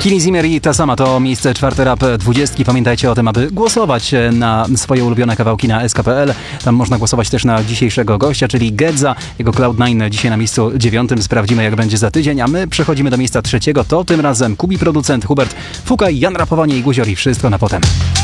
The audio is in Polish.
Kili Zimmer i ta sama to miejsce 4 rap 20. Pamiętajcie o tym, aby głosować na swoje ulubione kawałki na sk.pl. Tam można głosować też na dzisiejszego gościa, czyli Gedza. Jego Cloud9 dzisiaj na miejscu 9. Sprawdzimy, jak będzie za tydzień, a my przechodzimy do miejsca 3. To tym razem Kubi producent, Hubert Fukaj, Jan Rapowanie i Guzior i wszystko na potem.